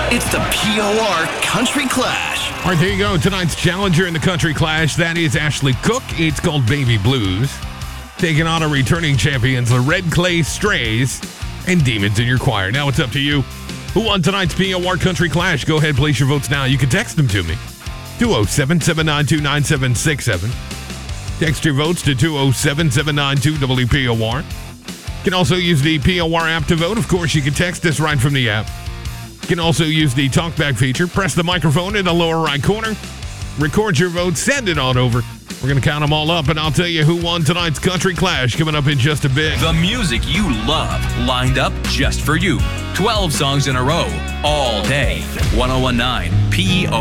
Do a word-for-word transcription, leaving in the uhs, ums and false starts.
It's the P O R Country Clash. All right, there you go. Tonight's challenger in the Country Clash, that is Ashley Cook. It's called Baby Blues. Taking on our returning champions, the Red Clay Strays and Demons in Your Choir. Now it's up to you. Who won tonight's P O R Country Clash? Go ahead, place your votes now. You can text them to me. two oh seven, seven nine two, nine seven six seven. Text your votes to two oh seven, seven nine two, W P O R. You can also use the P O R app to vote. Of course, you can text us right from the app. You can also use the talkback feature. Press the microphone in the lower right corner. Record your votes. Send it on over. We're going to count them all up, and I'll tell you who won tonight's Country Clash coming up in just a bit. The music you love, lined up just for you. twelve songs in a row, all day. ten nineteen P O R